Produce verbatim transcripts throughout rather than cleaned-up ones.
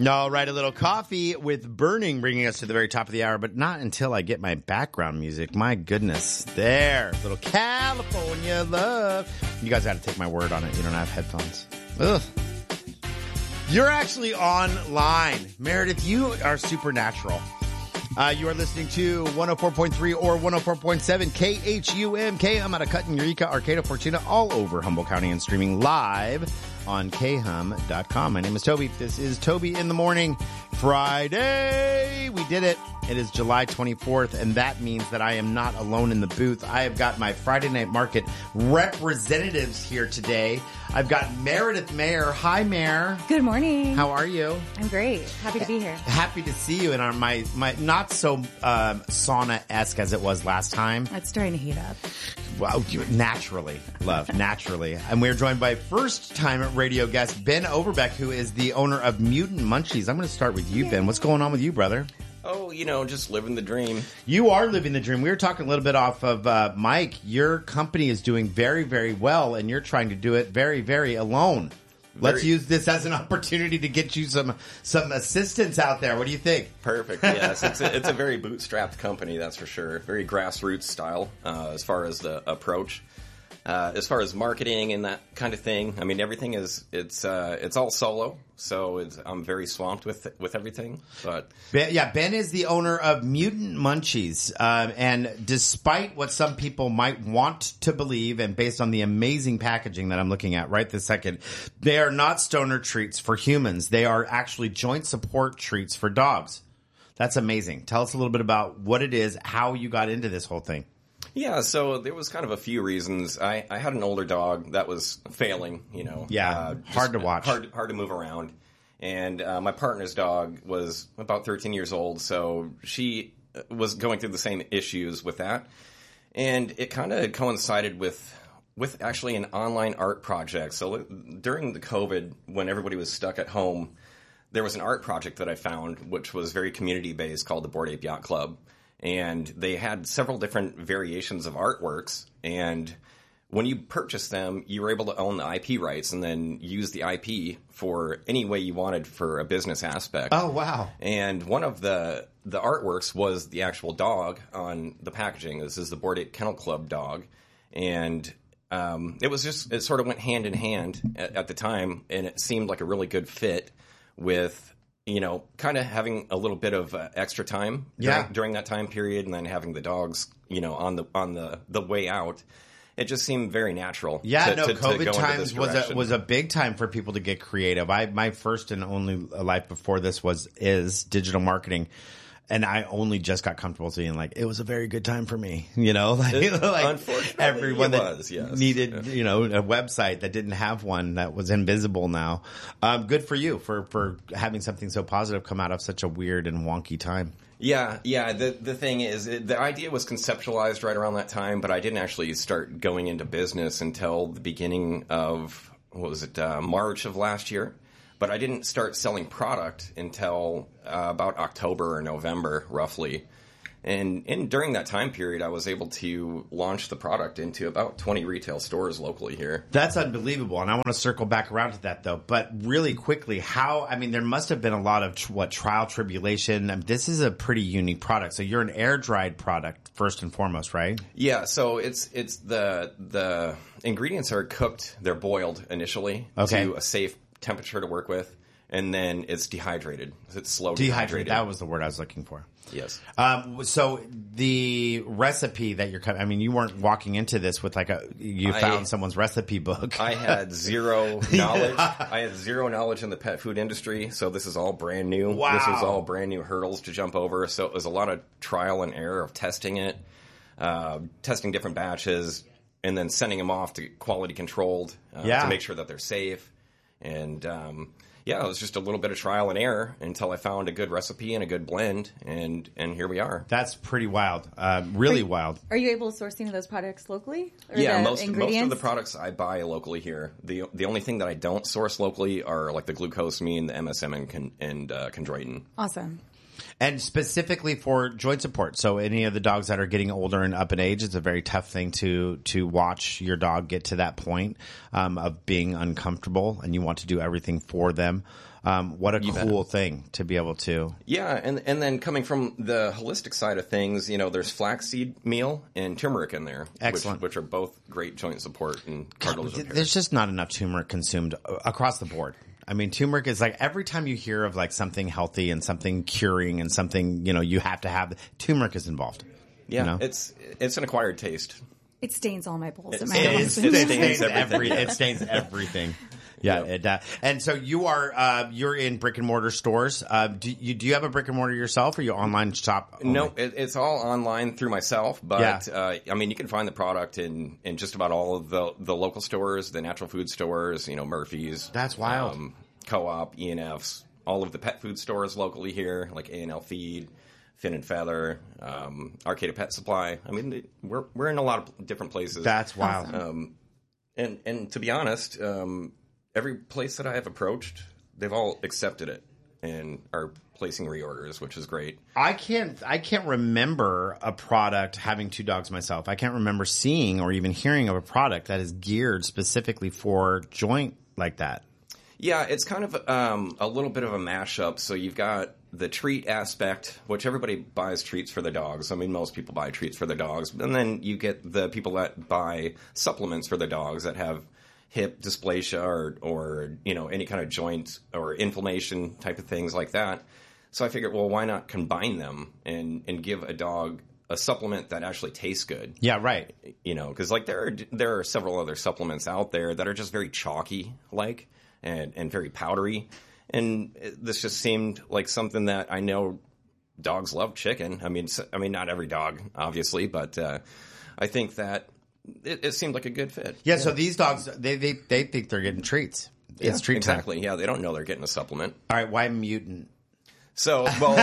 No, right, a little coffee with Burning, bringing us to the very top of the hour, but not until I get my background music. My goodness. There. Little California love. You guys got to take my word on it. You don't have headphones. Ugh. You're actually online. Meredith, you are supernatural. Uh, you are listening to one oh four point three or one oh four point seven K H U M K. I'm out of Cut in Eureka, Arcata, Fortuna, all over Humboldt County and streaming live on K hum dot com. My name is Toby. This is Toby in the Morning. Friday. We did it. It is July twenty-fourth, and that means that I am not alone in the booth. I have got my Friday Night Market representatives here today. I've got Meredith Mayer. Hi, Mayor. Good morning. How are you? I'm great. Happy to be here. Happy to see you in our my my not so um, sauna-esque as it was last time. It's starting to heat up. Well, you, naturally, love, naturally. And we're joined by first-time radio guest Ben Overbeck, who is the owner of Mutant Munchies. I'm going to start with you, Ben. What's going on with you, brother? Oh, you know, just living the dream. You are living the dream. We were talking a little bit off of uh, Mike. Your company is doing very, very well, and you're trying to do it very, very alone. Very, Let's use this as an opportunity to get you some some assistance out there. What do you think? Perfect. Yes, it's a, it's a very bootstrapped company, that's for sure. Very grassroots style uh, as far as the approach. Uh, as far as marketing and that kind of thing, I mean, everything is, it's, uh, it's all solo. So it's, I'm very swamped with, with everything, but. Ben, yeah, Ben is the owner of Mutant Munchies. Um, and despite what some people might want to believe, and based on the amazing packaging that I'm looking at right this second, they are not stoner treats for humans. They are actually joint support treats for dogs. That's amazing. Tell us a little bit about what it is, how you got into this whole thing. Yeah, so there was kind of a few reasons. I, I had an older dog that was failing, you know. Yeah, uh, hard to watch. Hard, hard to move around. And uh, my partner's dog was about thirteen years old, so she was going through the same issues with that. And it kind of coincided with with actually an online art project. So during the COVID, when everybody was stuck at home, there was an art project that I found, which was very community-based, called the Bored Ape Yacht Club. And they had several different variations of artworks, and when you purchased them, you were able to own the I P rights and then use the I P for any way you wanted for a business aspect. Oh, wow. And one of the the artworks was the actual dog on the packaging. This is the Bored Ape Kennel Club dog, and um, it was just, it sort of went hand in hand at, at the time, and it seemed like a really good fit with, you know, kind of having a little bit of uh, extra time yeah. during, during that time period, and then having the dogs, you know, on the on the, the way out. It just seemed very natural. Yeah, to, no, to, COVID to go times was direction. a was a big time for people to get creative. I my first and only life before this was is digital marketing. And I only just got comfortable saying, like, it was a very good time for me, you know, like, it, like unfortunately, everyone it that was, yes. needed, yeah. you know, a website that didn't have one that was invisible now. Um, good for you for, for having something so positive come out of such a weird and wonky time. Yeah, yeah. The the thing is, it, the idea was conceptualized right around that time, but I didn't actually start going into business until the beginning of, what was it, uh, March of last year. But I didn't start selling product until uh, about October or November, roughly. And, and during that time period, I was able to launch the product into about twenty retail stores locally here. That's unbelievable. And I want to circle back around to that, though. But really quickly, how, I mean, there must have been a lot of, what, trial tribulation. I mean, this is a pretty unique product. So you're an air-dried product, first and foremost, right? Yeah, so it's it's the the ingredients are cooked. They're boiled initially okay. to a safe temperature to work with, and then it's dehydrated. It's slow dehydrated. dehydrated. That was the word I was looking for. Yes. Um, so the recipe that you're, I mean, you weren't walking into this with like a, you I, found someone's recipe book. I had zero knowledge. I had zero knowledge in the pet food industry, so this is all brand new. Wow. This was all brand new hurdles to jump over. So it was a lot of trial and error of testing it, uh, testing different batches, and then sending them off to quality controlled uh, yeah. to make sure that they're safe. And, um, yeah, it was just a little bit of trial and error until I found a good recipe and a good blend, and, and here we are. That's pretty wild. Uh, really are, wild. Are you able to source any of those products locally? Or yeah, the most, ingredients? most of the products I buy locally here. The the only thing that I don't source locally are like the glucosamine, the M S M, and, con, and uh, chondroitin. Awesome. And specifically for joint support. So any of the dogs that are getting older and up in age, it's a very tough thing to to watch your dog get to that point um, of being uncomfortable, and you want to do everything for them. Um, what a You bet. cool thing to be able to. Yeah, and and then coming from the holistic side of things, you know, there's flaxseed meal and turmeric in there. Excellent. Which, which are both great joint support and cartilage repair. There's just not enough turmeric consumed uh, across the board. I mean, turmeric is like every time you hear of like something healthy and something curing and something, you know, you have to have, turmeric is involved. Yeah, you know? it's it's an acquired taste. It stains all my bowls at It's- my it house. is- it it stains stains everything. every, it stains everything. Yeah, Yep. it, uh, and so you are uh, you're in brick and mortar stores. Uh, do you do you have a brick and mortar yourself, or you online shop? only? No, it, it's all online through myself, but Yeah. uh, I mean, you can find the product in, in just about all of the the local stores, the natural food stores, you know, Murphy's. That's wild. Um, Co-op, E and F's, all of the pet food stores locally here, like A and L Feed, Fin and Feather, um, Arcata Pet Supply. I mean, it, we're we're in a lot of different places. That's wild. Um, and and to be honest, um, every place that I have approached, they've all accepted it and are placing reorders, which is great. I can't I can't remember a product having two dogs myself. I can't remember seeing or even hearing of a product that is geared specifically for joint like that. Yeah, it's kind of um, a little bit of a mashup. So you've got the treat aspect, which everybody buys treats for their dogs. I mean, most people buy treats for their dogs. And then you get the people that buy supplements for their dogs that have hip dysplasia or, or you know, any kind of joint or inflammation type of things like that. So I figured, well, why not combine them and, and give a dog a supplement that actually tastes good? Yeah, right. You know, because like there are, there are several other supplements out there that are just very chalky like. And, and very powdery. And this just seemed like something that I know dogs love chicken. I mean, I mean, not every dog, obviously, but uh, I think that it, it seemed like a good fit. Yeah, so these dogs they they, they think they're getting treats. It's Yeah, treat time. exactly. Yeah, they don't know they're getting a supplement. All right, why mutant? So, well,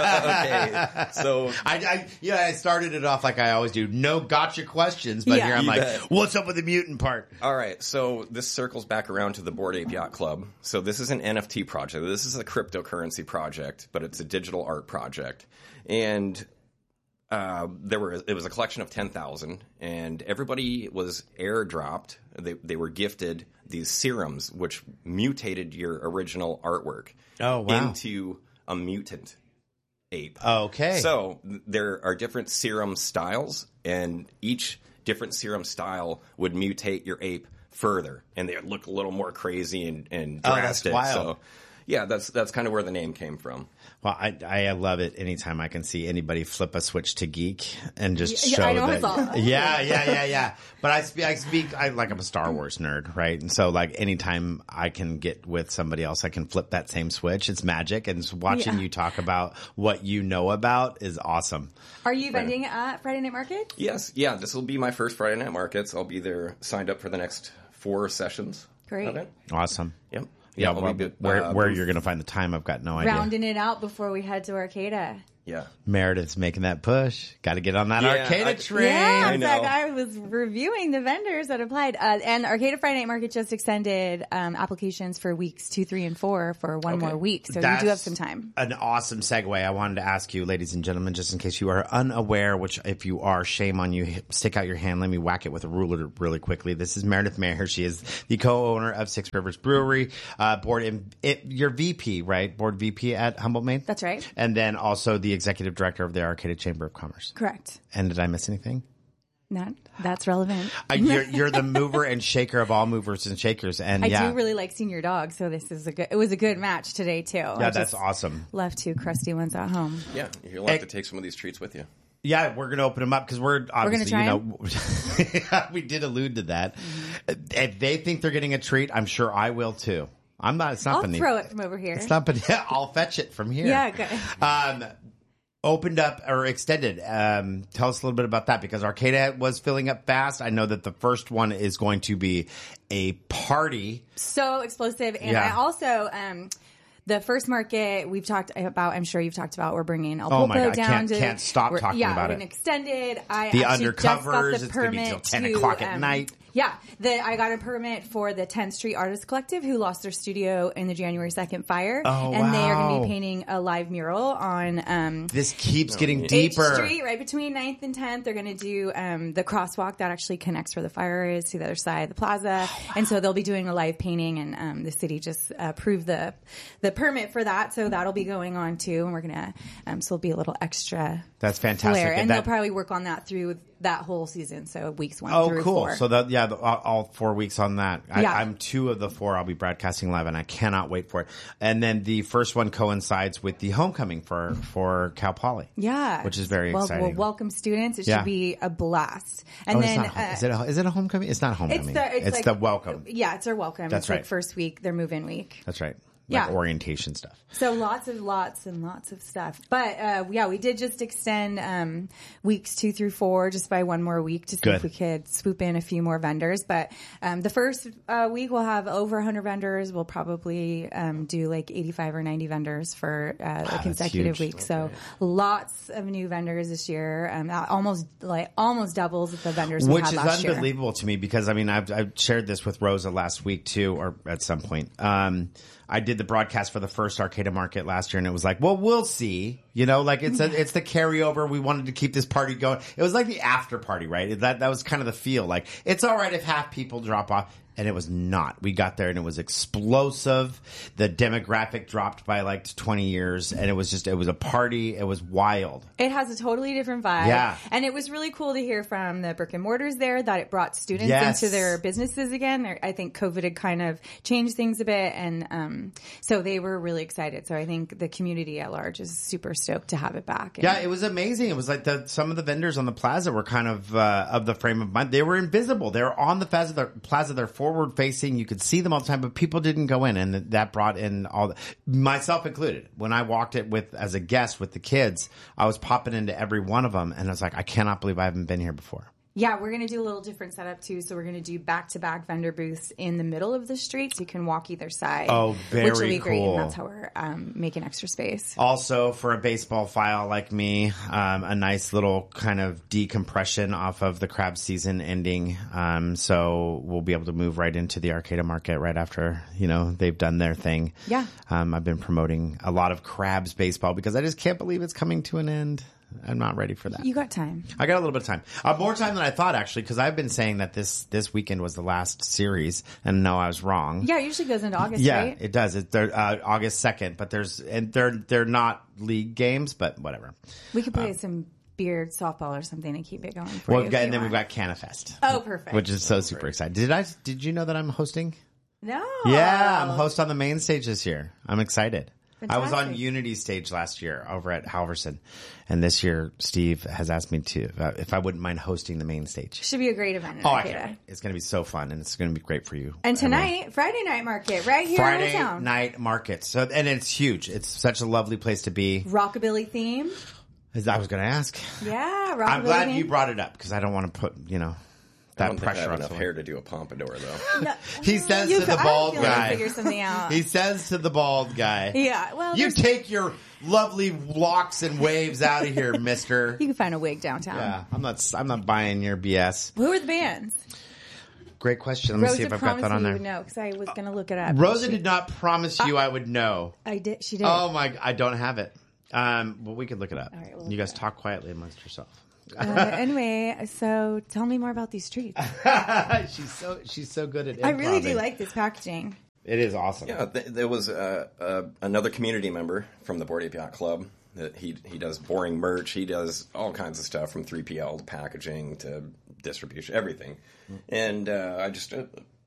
uh, okay. So, I, I yeah, I started it off like I always do. No gotcha questions, but Yeah. here I'm You like, bet. what's up with the mutant part? all right. So this circles back around to the Bored Ape Yacht Club. So this is an N F T project. This is a cryptocurrency project, but it's a digital art project. And uh, there were it was a collection of ten thousand, and everybody was airdropped. They they were gifted these serums, which mutated your original artwork Oh, wow. into a mutant ape. Okay. So th- there are different serum styles, and each different serum style would mutate your ape further, and they would look a little more crazy and, and Oh, that's drastic. wild. So, yeah, that's that's kind of where the name came from. Well, I I love it anytime I can see anybody flip a switch to geek and just Yeah, show I know, that. it's all- Yeah, yeah, yeah, yeah. But I speak, I speak, I like I'm a Star Wars nerd, right? And so like anytime I can get with somebody else, I can flip that same switch. It's magic, and watching Yeah. you talk about what you know about is awesome. Are you vending at Friday Night Market? Yes, yeah, this will be my first Friday Night Markets. I'll be there signed up for the next four sessions. Great. of it. Awesome. Yep. Yeah, I'll well, be, where uh, where booth- you're going to find the time, I've got no idea. Rounding it out before we head to Arcata. Yeah. Meredith's making that push. Got to get on that Yeah, Arcata I- train. Yeah, I in know. fact, I was reviewing the vendors that applied. Uh, and Arcata Friday Night Market just extended um, applications for weeks two, three, and four for one Okay. more week. So That's you do have some time. An awesome segue. I wanted to ask you, ladies and gentlemen, just in case you are unaware, which if you are, shame on you, hit- stick out your hand. Let me whack it with a ruler really quickly. This is Meredith Mayer. She is the co-owner of Six Rivers Brewery, uh, board in, it, your V P, right? Board V P at Humboldt, Maine? That's right. And then also the executive director of the Arcata Chamber of Commerce. Correct. And did I miss anything? Not, that's relevant. Uh, you're, you're the mover and shaker of all movers and shakers. And I yeah, do really like senior dogs, so this is a good. It was a good match today too. yeah, I that's just awesome. Left two crusty ones at home. Yeah. You'll have Hey. to take some of these treats with you. Yeah, we're going to open them up because we're obviously, try you know, we did allude to that. If they think they're getting a treat, I'm sure I will too. I'm not, it's not I'll beneath. throw it from over here. It's not beneath. I'll fetch it from here. Yeah, good. Um, opened up or extended. Um, tell us a little bit about that because Arcata was filling up fast. I know that the first one is going to be a party. So explosive, and Yeah. I also um. The first market we've talked about, I'm sure you've talked about, we're bringing El Popo Oh my God, down can't- to. can't stop we're- talking yeah, about we're it. an extended. I The actually just got undercovers, the it's gonna be permit till ten to, o'clock at um, night. Yeah, the, I got a permit for the tenth Street Artist Collective, who lost their studio in the January second fire. Oh, and they are going to wow. be painting a live mural on um, This keeps getting H deeper. Street, right between ninth and tenth. They're going to do um, the crosswalk that actually connects where the fire is to the other side of the plaza. Oh, wow. And so they'll be doing a live painting, and um, the city just uh, approved the the permit for that. So that'll be going on too, and we're going to, um, so it'll be a little extra. That's fantastic. Flair. And, And they'll that- probably work on that through that whole season. So weeks one Oh, through cool. four. So that, yeah, the, all all four weeks on that. I, Yeah. I'm two of the four. I'll be broadcasting live, and I cannot wait for it. And then the first one coincides with the homecoming for, for Cal Poly. Yeah. Which is very well, exciting. We'll welcome students. It Yeah. should be a blast. And Oh, then, it's not, uh, is, it a, is it a homecoming? It's not a homecoming. it's the, it's, like, the welcome. Yeah, it's our welcome. That's it's right. like first week, their move-in week. That's right. Yeah. Like orientation stuff. So lots of lots and lots of stuff. But uh, yeah, we did just extend um, weeks two through four just by one more week to see Good. if we could swoop in a few more vendors. But um, the first uh, week we'll have over one hundred vendors. We'll probably um, do like eighty-five or ninety vendors for uh, a consecutive huge. week. So lots of new vendors this year. Um, almost like almost doubles the vendors we Which had is last year. unbelievable to me because, I mean, I've, I've shared this with Rosa last week too, or at some point. Um, I did the broadcast for the first Arcata Market last year, and it was like, well, we'll see. You know, like it's a, it's the carryover. We wanted to keep this party going. It was like the after party, right? That that was kind of the feel. Like it's all right if half people drop off. And it was not. We got there and it was explosive. The demographic dropped by like twenty years, and it was just, it was a party. It was wild. It has a totally different vibe. Yeah. And it was really cool to hear from the brick and mortars there that it brought students Yes. into their businesses again. They're, I think COVID had kind of changed things a bit. And um, so they were really excited. So I think the community at large is super stoked to have it back. And Yeah, it was amazing. It was like the some of the vendors on the plaza were kind of uh, of the frame of mind. They were invisible. They were on the plaza. Their plaza. They're forward facing. You could see them all the time, but people didn't go in, and that brought in all, the, myself included. When I walked it with as a guest with the kids, I was popping into every one of them, and I was like, I cannot believe I haven't been here before. Yeah, we're going to do a little different setup too. So we're going to do back-to-back vendor booths in the middle of the street so you can walk either side. Oh, very Which will be great, cool. and that's how we're um, making extra space. Also, for a baseball file like me, um, a nice little kind of decompression off of the crab season ending. Um, so we'll be able to move right into the Arcata Market right after, you know, they've done their thing. Yeah. Um, I've been promoting a lot of crabs baseball because I just can't believe it's coming to an end. I'm not ready for that. You got time. I got a little bit of time. Uh, more time than I thought, actually, because I've been saying that this, this weekend was the last series, and no, I was wrong. Yeah, it usually goes into August, Yeah, right? it does. It's uh, August second, but there's and they're they're not league games, but whatever. We could play some beard softball or something and keep it going for Well, you. we've got, if and you then we've want. got CanaFest, Oh, perfect. which is so super excited. Did I? Did you know that I'm hosting? No. Yeah, I'm host on the main stage this year. I'm excited. I was on Fantastic. Unity stage last year over at Halverson, and this year Steve has asked me to uh, if I wouldn't mind hosting the main stage. Should be a great event. In Oh, I Arcata. can't wait. It's going to be so fun, and it's going to be great for you. And everyone. tonight, Friday night market, right here Friday in town. night market. So, and it's huge. It's such a lovely place to be. Rockabilly theme. As I was going to ask. Yeah, rockabilly I'm glad theme. you brought it up because I don't want to put, you know, I that don't think I pressure have on enough someone. hair to do a pompadour, though. No, He says you to the could- bald I feel like guy. Figure something out. He says to the bald guy. Yeah, well, You there's- take your lovely locks and waves out of here, mister. you can find a wig downtown. Yeah, I'm not, I'm not buying your B S. Who are the bands? Great question. Let me Rosa see if I've got promised that on me you there. would know because I was going to look it up. Rosa did not promise you I would know. I did. She did. Oh my, I don't have it. Um, well, we could look it up. All right, we'll you look guys it up. talk quietly amongst yourself. Uh, anyway, so tell me more about these treats. she's so she's so good at. I really do improvising. like this packaging. It is awesome. Yeah, th- there was uh, uh, another community member from the Board Ape Yacht Club. That he he does boring merch. He does all kinds of stuff from three P L to packaging to distribution, everything. And uh, I just uh,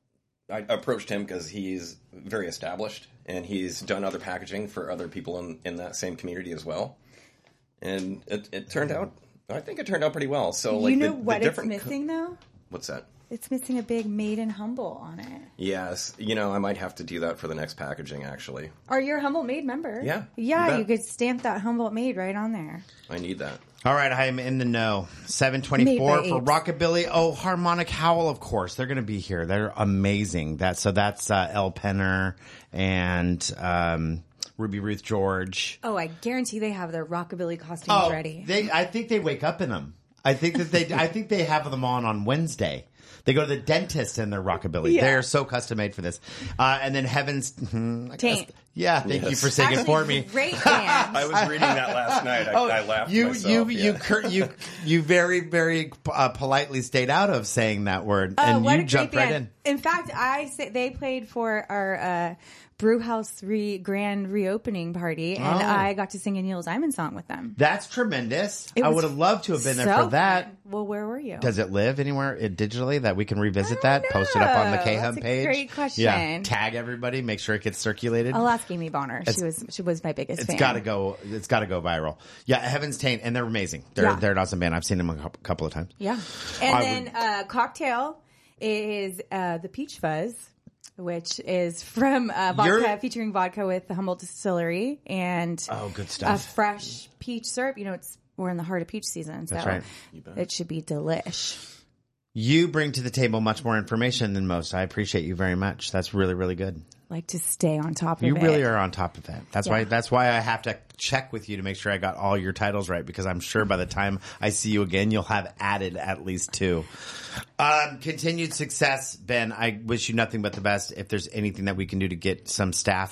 I approached him because he's very established and he's done other packaging for other people in, in that same community as well. And it, it turned out, I think it turned out pretty well. So like you know the, the what it's different co- missing though? What's that? It's missing a big Made in Humble on it. Yes, you know I might have to do that for the next packaging. Actually, Or you're a Humboldt Made member. Yeah, Yeah, you bet. you could stamp that Humboldt Made right on there. I need that. All right, I am in the know. seven twenty-four Made by for apes. Rockabilly. Oh, Harmonic Howl, of course. They're going to be here. They're amazing. That So that's uh, Elle Penner and um, Ruby Ruth George. Oh, I guarantee they have their Rockabilly costumes Oh, ready. they, I think they wake up in them. I think that they. I think they have them on on Wednesday. They go to the dentist and they're rockabilly. Yeah. They are so custom made for this. Uh, and then Heaven's hmm, I guess- Taint. Yeah, thank Yes. you for singing Actually, for me. Great band. I was reading that last night. I, I laughed Oh, you myself. you yeah. you cur- you you very very uh, politely stayed out of saying that word, Oh, and what you a jumped great right band. in. In fact, I say they played for our uh, Brewhouse re- grand reopening party, and Oh. I got to sing a Neil Diamond song with them. That's tremendous. It I was would have loved to have been there so for that. fun. Well, where were you? Does it live anywhere uh, digitally that we can revisit I that? don't Post it up on the know. K-Hub That's a page. great question. Yeah, tag everybody. Make sure it gets circulated. I'll ask Amy Bonner. It's- She was she was my biggest It's fan. got to go. It's got to go viral. Yeah, Heaven's Taint, and they're amazing. They're Yeah. they're an awesome band. I've seen them a cou- couple of times. Yeah. And I then would- uh, Cocktail is uh, the Peach Fuzz, which is from uh, vodka, You're- featuring vodka with the Humboldt Distillery and Oh, good a stuff. fresh peach syrup. You know, it's we're in the heart of peach season, so That's right. it should be delish. You bring to the table much more information than most. I appreciate you very much. That's really really good. Like to stay on top of You it. really are on top of that. That's Yeah. why. That's why I have to check with you to make sure I got all your titles right, because I'm sure by the time I see you again, you'll have added at least two. Um, continued success, Ben. I wish you nothing but the best. If there's anything that we can do to get some staff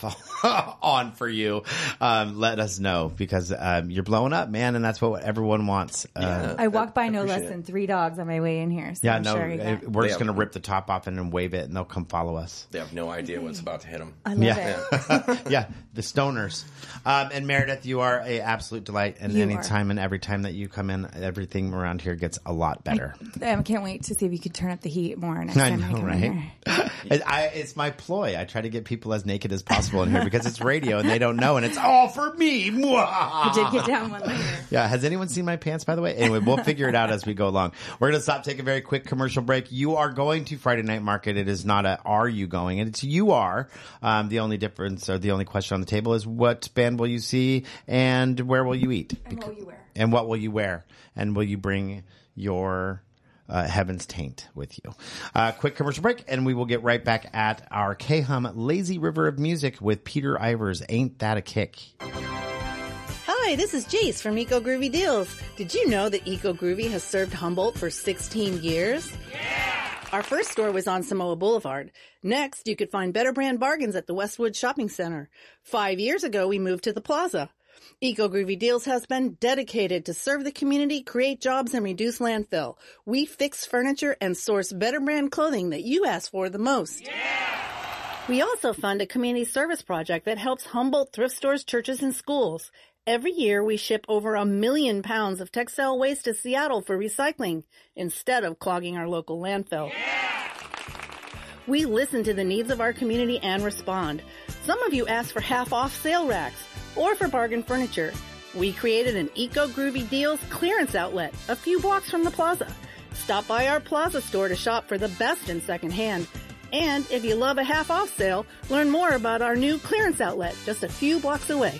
on for you, um, let us know, because um, you're blowing up, man, and that's what everyone wants. Uh, I walked by no less appreciate than three dogs on my way in here. So yeah, I'm no, sure I uh, got- we're They just have- gonna rip the top off and then wave it, and they'll come follow us. They have no idea what's about to hit them. I love Yeah. it. Yeah, the stoners. Um, and Meredith, you are a absolute delight. And You any are. time and every time that you come in, everything around here gets a lot better. I um, can't wait to see if you could turn up the heat more next I time I know, come in right? here. It, I, it's my ploy. I try to get people as naked as possible in here because it's radio and they don't know, and it's all for me. I did get down one later. Yeah. Has anyone seen my pants, by the way? Anyway, we'll figure it out as we go along. We're going to stop, take a very quick commercial break. You are going to Friday Night Market. It is not a are you going, and it's you are. Um, the only difference, or the only question on the table, is what band will you see and where will you eat? And what will you wear? And what will you wear? And will you bring your uh, Heaven's Taint with you? Uh, quick commercial break, and we will get right back at our K-Hum Lazy River of Music with Peter Ivers. Ain't that a kick? Hi, this is Jace from Eco Groovy Deals. Did you know that Eco Groovy has served Humboldt for sixteen years? Yeah! Our first store was on Samoa Boulevard. Next, you could find better brand bargains at the Westwood Shopping Center. Five years ago, we moved to the Plaza. Eco Groovy Deals has been dedicated to serve the community, create jobs, and reduce landfill. We fix furniture and source better brand clothing that you ask for the most. Yeah! We also fund a community service project that helps Humboldt thrift stores, churches, and schools. Every year, we ship over a million pounds of textile waste to Seattle for recycling instead of clogging our local landfill. Yeah! We listen to the needs of our community and respond. Some of you ask for half-off sale racks or for bargain furniture. We created an Eco Groovy Deals clearance outlet a few blocks from the plaza. Stop by our plaza store to shop for the best in secondhand. And if you love a half-off sale, learn more about our new clearance outlet just a few blocks away.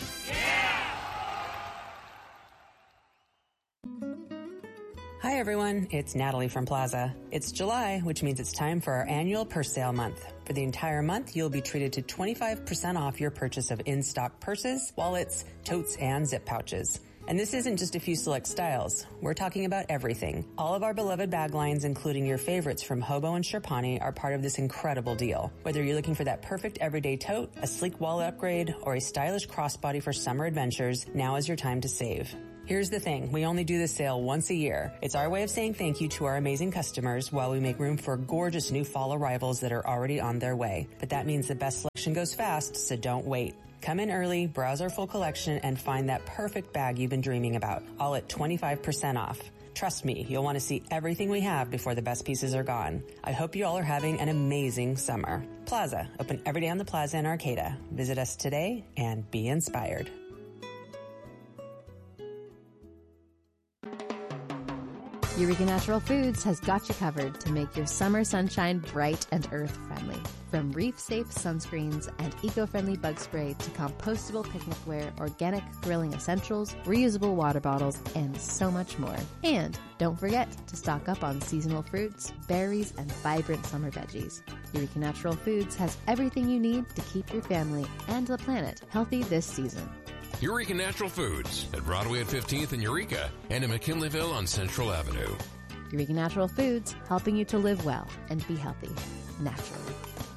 Hi everyone, it's Natalie from Plaza. It's July, which means it's time for our annual purse sale month. For the entire month, you'll be treated to twenty-five percent off your purchase of in-stock purses, wallets, totes, and zip pouches. And this isn't just a few select styles. We're talking about everything. All of our beloved bag lines, including your favorites from Hobo and Sherpani, are part of this incredible deal. Whether you're looking for that perfect everyday tote, a sleek wallet upgrade, or a stylish crossbody for summer adventures, now is your time to save. Here's the thing, we only do this sale once a year. It's our way of saying thank you to our amazing customers while we make room for gorgeous new fall arrivals that are already on their way. But that means the best selection goes fast, so don't wait. Come in early, browse our full collection, and find that perfect bag you've been dreaming about, all at twenty-five percent off. Trust me, you'll want to see everything we have before the best pieces are gone. I hope you all are having an amazing summer. Plaza, open every day on the Plaza in Arcata. Visit us today and be inspired. Eureka Natural Foods has got you covered to make your summer sunshine bright and earth-friendly. From reef-safe sunscreens and eco-friendly bug spray to compostable picnicware, organic grilling essentials, reusable water bottles, and so much more. And don't forget to stock up on seasonal fruits, berries, and vibrant summer veggies. Eureka Natural Foods has everything you need to keep your family and the planet healthy this season. Eureka Natural Foods at Broadway at fifteenth in Eureka and in McKinleyville on Central Avenue. Eureka Natural Foods, helping you to live well and be healthy naturally.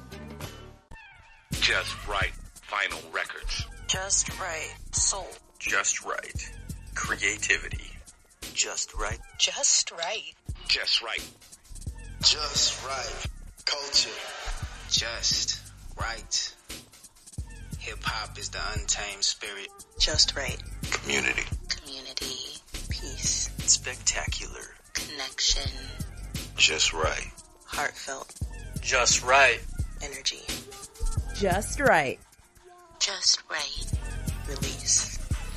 Just Right Vinyl Records. Just Right Soul. Just Right Creativity. Just Right. Just Right. Just Right. Just Right Culture. Just Right. Hip-hop is the untamed spirit. Just Right. Community. Community. Peace. Spectacular. Connection. Just Right. Heartfelt. Just Right. Energy. Just Right. Just Right. Release.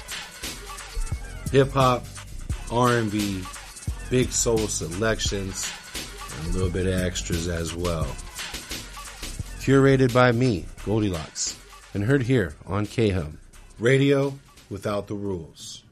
Hip-hop, R and B, big soul selections, and a little bit of extras as well. Curated by me, Goldilocks, and heard here on K H U M, radio without the rules.